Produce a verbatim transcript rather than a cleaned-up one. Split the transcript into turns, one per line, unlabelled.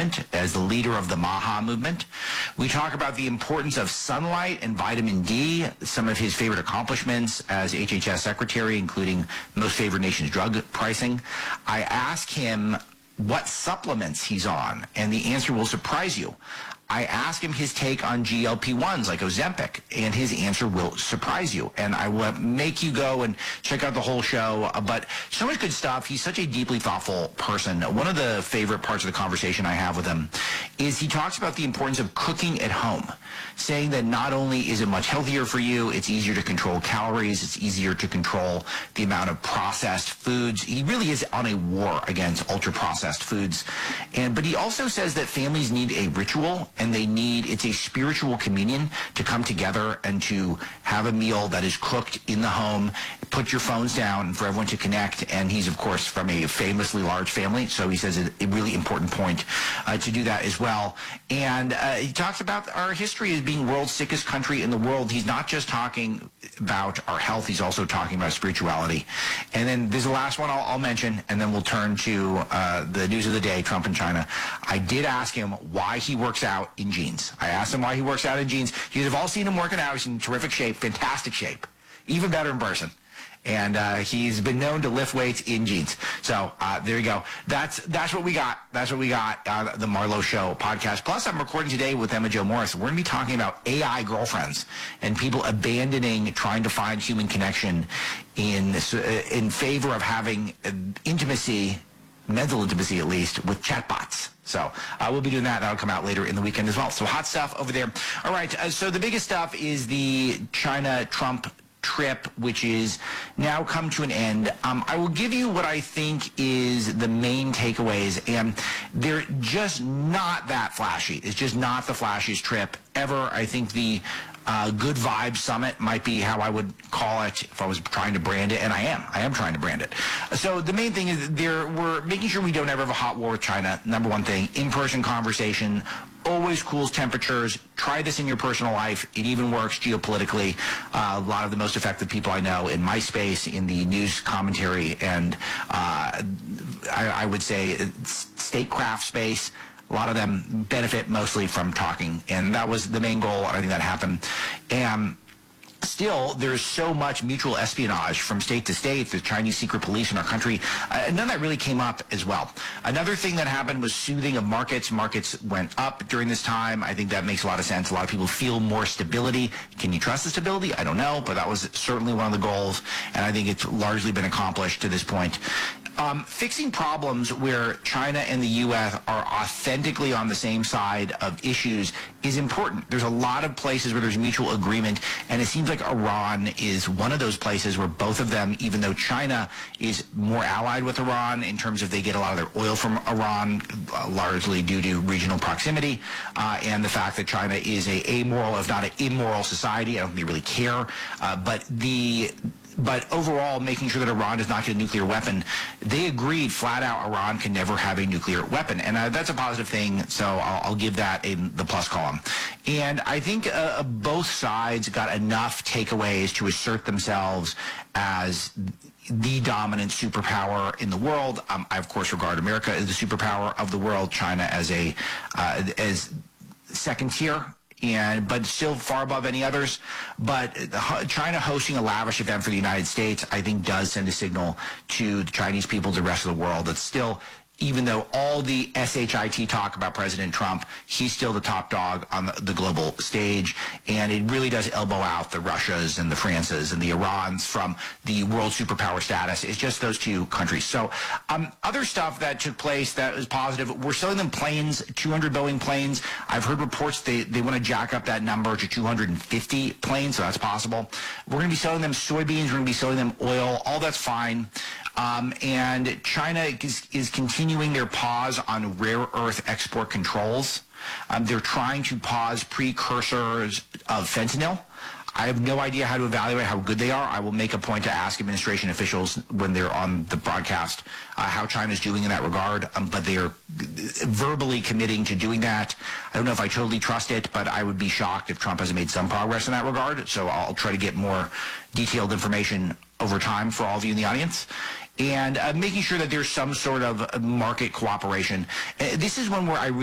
movement as the leader of the MAHA movement. We talk about the importance of sunlight and vitamin D, some of his favorite accomplishments as H H S secretary, including most favored nation's drug pricing. I ask him what supplements he's on, and the answer will surprise you. I ask him his take on G L P ones like Ozempic, and his answer will surprise you. And I will make you go and check out the whole show. But so much good stuff. He's such a deeply thoughtful person. One of the favorite parts of the conversation I have with him is he talks about the importance of cooking at home, saying that not only is it much healthier for you, it's easier to control calories, it's easier to control the amount of processed foods. He really is on a war against ultra-processed foods. And but he also says that families need a ritual, and they need, it's a spiritual communion to come together and to have a meal that is cooked in the home, put your phones down for everyone to connect. And he's, of course, from a famously large family, so he says a really important point uh, to do that as well. And uh, he talks about our history as being world's sickest country in the world. He's not just talking about our health, he's also talking about spirituality. And then there's the last one I'll, I'll mention, and then we'll turn to uh, the news of the day, Trump and China. I did ask him why he works out in jeans. I asked him why he works out in jeans. You guys have all seen him working out. He's in terrific shape, fantastic shape, even better in person. And uh, he's been known to lift weights in jeans. So uh, there you go. That's that's what we got. That's what we got on uh, the Marlo Show podcast. Plus, I'm recording today with Emma Jo Morris. We're going to be talking about A I girlfriends and people abandoning trying to find human connection in uh, in favor of having uh, intimacy, mental intimacy at least, with chatbots. So uh, we'll be doing that. That'll come out later in the weekend as well. So hot stuff over there. All right. Uh, so the biggest stuff is the China-Trump trip, which is now come to an end. Um, I will give you what I think is the main takeaways, and they're just not that flashy. It's just not the flashiest trip ever. I think the uh, Good Vibes Summit might be how I would call it if I was trying to brand it, and I am. I am trying to brand it. So the main thing is there, we're making sure we don't ever have a hot war with China. Number one thing, in-person conversation, always cools temperatures. Try this in your personal life. It even works geopolitically. Uh, a lot of the most effective people I know in my space, in the news commentary, and uh, I, I would say statecraft space, a lot of them benefit mostly from talking. And that was the main goal. I think that happened. And still, there's so much mutual espionage from state to state, the Chinese secret police in our country. Uh, none of that really came up as well. Another thing that happened was soothing of markets. Markets went up during this time. I think that makes a lot of sense. A lot of people feel more stability. Can you trust the stability? I don't know, but that was certainly one of the goals, and I think it's largely been accomplished to this point. Um, fixing problems where China and the U S are authentically on the same side of issues is important. There's a lot of places where there's mutual agreement, and it seems like Iran is one of those places where both of them, even though China is more allied with Iran in terms of they get a lot of their oil from Iran, uh, largely due to regional proximity, uh, and the fact that China is a amoral, if not an immoral society. I don't think they really care, uh, but the But overall, making sure that Iran does not get a nuclear weapon, they agreed flat out Iran can never have a nuclear weapon. And uh, that's a positive thing, so I'll, I'll give that in the plus column. And I think uh, both sides got enough takeaways to assert themselves as the dominant superpower in the world. Um, I, of course, regard America as the superpower of the world, China as a uh, as second tier, and but still far above any others. But China hosting a lavish event for the United States, I think, does send a signal to the Chinese people, to the rest of the world, that still, even though all the shit talk about President Trump, he's still the top dog on the, the global stage. And it really does elbow out the Russias and the Frances and the Irans from the world superpower status. It's just those two countries. So um, other stuff that took place that was positive, we're selling them planes, two hundred Boeing planes. I've heard reports they, they want to jack up that number to two hundred fifty planes, so that's possible. We're going to be selling them soybeans. We're going to be selling them oil. All that's fine. Um, and China is, is continuing their pause on rare earth export controls. Um, they're trying to pause precursors of fentanyl. I have no idea how to evaluate how good they are. I will make a point to ask administration officials when they're on the broadcast uh, how China's doing in that regard. Um, but they are verbally committing to doing that. I don't know if I totally trust it, but I would be shocked if Trump hasn't made some progress in that regard. So I'll try to get more detailed information over time for all of you in the audience. And uh, making sure that there's some sort of market cooperation. Uh, this is one where I really